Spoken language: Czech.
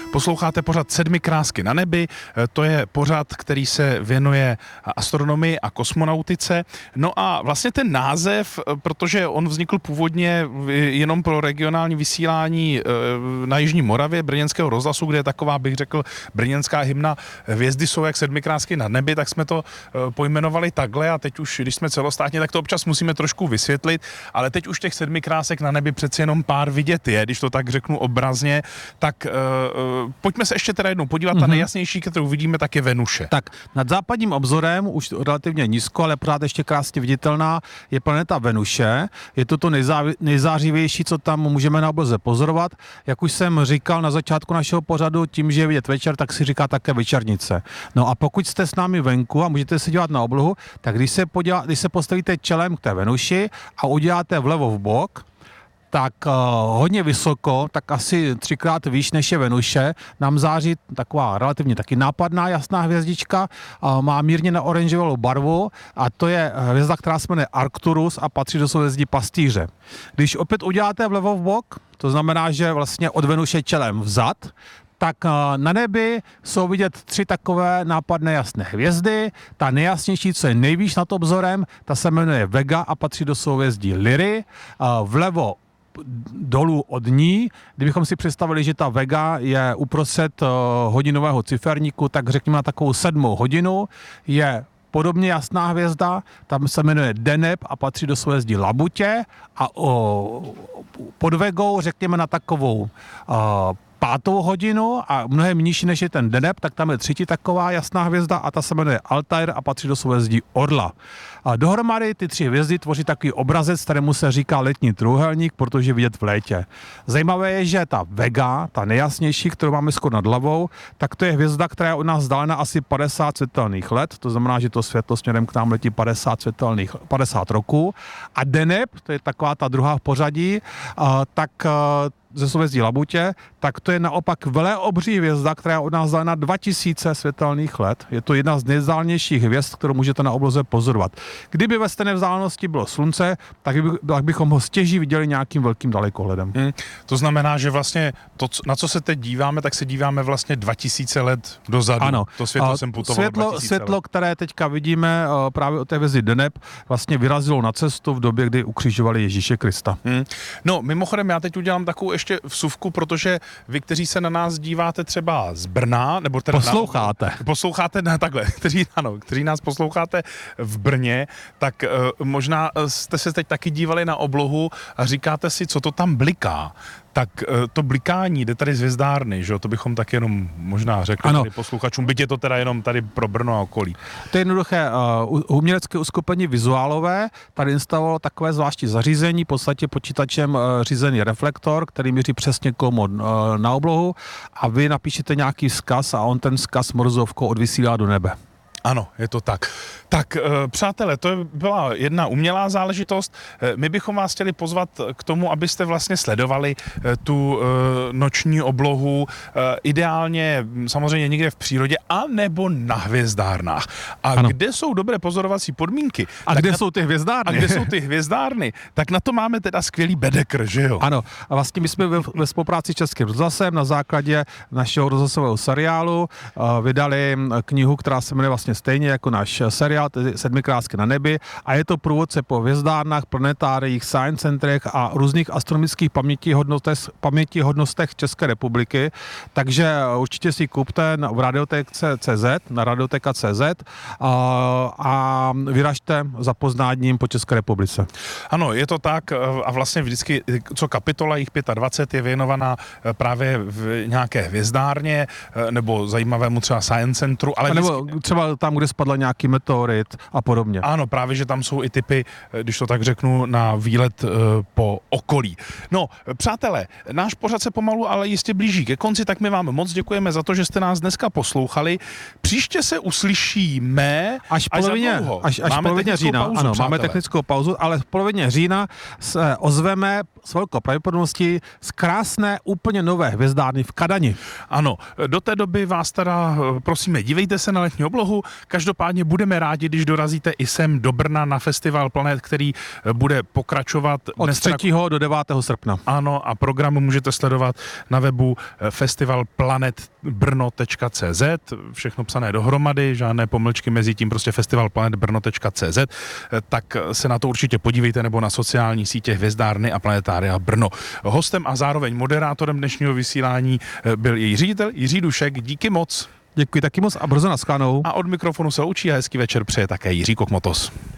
Posloucháte pořad Sedmi krásky na nebi, to je pořad, který se věnuje astronomii a kosmonautice. No a vlastně ten název, protože on vznikl původně jenom pro regionální vysílání na Jižní Moravě, brněnského rozhlasu, kde je taková, bych řekl, brněnská hymna Hvězdy jsou jak sedmi krásky na nebi, tak jsme to pojmenovali takhle a teď už, když jsme celostátně, tak to občas musíme trošku vysvětlit, ale teď už těch sedmi krásek na nebi přeci jenom pár vidět je, když to tak řeknu obrazně, tak pojďme se ještě teda jednou podívat, ta nejjasnější, kterou vidíme, tak je Venuše. Tak nad západním obzorem, už relativně nízko, ale pořád ještě krásně viditelná, je planeta Venuše. Je to nejzářivější, co tam můžeme na obloze pozorovat. Jak už jsem říkal na začátku našeho pořadu, tím, že je vidět večer, tak si říká také večernice. No a pokud jste s námi venku a můžete se dívat na oblohu, tak když se postavíte čelem k té Venuši a uděláte vlevo v bok, tak hodně vysoko, tak asi 3x výš než je Venuše, nám září taková relativně taky nápadná jasná hvězdička, má mírně naoranžovou barvu a to je hvězda, která se jmenuje Arcturus a patří do souhvězdí Pastýře. Když opět uděláte vlevo v bok, to znamená, že vlastně od Venuše čelem vzad, tak na nebi jsou vidět 3 takové nápadné jasné hvězdy. Ta nejjasnější, co je nejvýš nad obzorem, ta se jmenuje Vega a patří do souhvězdí Lyry. Vlevo dolů od ní, kdybychom si představili, že ta Vega je uprostřed hodinového ciferníku, tak řekněme na takovou 7. hodinu, je podobně jasná hvězda, tam se jmenuje Deneb a patří do souhvězdí Labutě a pod Vegou, řekněme na takovou 5. hodinu a mnohem nižší než je ten Deneb, tak tam je 3. taková jasná hvězda a ta se jmenuje Altair a patří do souhvězdí Orla. A dohromady ty 3 hvězdy tvoří takový obrazec, kterému se říká letní trůhelník, protože vidět v létě. Zajímavé je, že ta Vega, ta nejjasnější, kterou máme skoro nad hlavou, tak to je hvězda, která je od nás vzdálena asi 50 světelných let, to znamená, že to světlo směrem k nám letí 50 roků. A Deneb, to je taková ta druhá v pořadí, tak ze souhvězdí Labutě, tak to je naopak veleobří hvězda, která je od nás vzdálena 2000 světelných let. Je to jedna z nejvzdálnějších hvězd, kterou můžete na obloze pozorovat. Kdyby ve stejné vzdálenosti bylo slunce, tak bychom ho stěží viděli nějakým velkým dalekohledem. To znamená, že vlastně to, na co se teď díváme, tak se díváme vlastně 2000 let dozadu. Ano. To světlo jsem putoval Světlo, které teďka vidíme právě od té hvězdy Deneb, vlastně vyrazilo na cestu v době, kdy ukřižovali Ježíše Krista. No, mimochodem, já teď udělám takovou ještě vsuvku, protože vy, kteří se na nás díváte třeba z Brna, nebo teda posloucháte takhle, kteří nás posloucháte v Brně, tak možná jste se teď taky dívali na oblohu a říkáte si, co to tam bliká. Tak to blikání jde tady z hvězdárny, že jo? To bychom tak jenom možná řekli tady posluchačům, byť je to teda jenom tady pro Brno a okolí. To je jednoduché umělecké uskupení Vizuálové, tady instalovalo takové zvláštní zařízení, v podstatě počítačem řízený reflektor, který měří přesně komu na oblohu a vy napíšete nějaký vzkaz a on ten vzkaz morzovkou odvysílá do nebe. Ano, je to tak. Tak, přátelé, to byla jedna umělá záležitost. My bychom vás chtěli pozvat k tomu, abyste vlastně sledovali tu noční oblohu, ideálně samozřejmě někde v přírodě, anebo na hvězdárnách. A kde jsou dobré pozorovací podmínky? A kde jsou ty hvězdárny? A kde jsou ty hvězdárny? Tak na to máme teda skvělý bedekr, že jo? Ano, a vlastně my jsme ve spolupráci s Českým rozhlasem na základě našeho rozhlasového seriálu vydali knihu, která se jmenuje vlastně stejně jako náš seriál, tedy Sedmi krásky na nebi, a je to průvodce po hvězdárnách, planetáriích, science centrech a různých astronomických pamětihodnostech České republiky, takže určitě si kupte v Radiotek.cz, na Radioteka.cz a vyražte za poznáním po České republice. Ano, je to tak a vlastně vždycky, co kapitola jich 25 je věnovaná právě v nějaké hvězdárně nebo zajímavému třeba science centru, ale nebo třeba tam, kde spadla nějaký meteorit a podobně. Ano, právě, že tam jsou i typy, když to tak řeknu, na výlet po okolí. No, přátelé, náš pořad se pomalu, ale jistě blíží ke konci, tak my vám moc děkujeme za to, že jste nás dneska poslouchali. Příště se uslyšíme až v polovině října. Pauzu, ano, máme technickou pauzu, ale v polovině října se ozveme s velkou pravděpodobností z krásné, úplně nové hvězdárny v Kadani. Ano, do té doby vás teda prosíme, dívejte se na letní oblohu. Každopádně budeme rádi, když dorazíte i sem do Brna na Festival Planet, který bude pokračovat Od 3. do 9. srpna. Ano, a program můžete sledovat na webu festivalplanetbrno.cz, všechno psané dohromady, žádné pomlčky mezi tím, prostě festivalplanetbrno.cz, tak se na to určitě podívejte, nebo na sociální sítě Hvězdárny a Planetária Brno. Hostem a zároveň moderátorem dnešního vysílání byl její ředitel Jiří Dušek. Díky moc. Děkuji taky moc a brzo naschledanou. A od mikrofonu se loučí a hezký večer přeje také Jiří Kokmotos.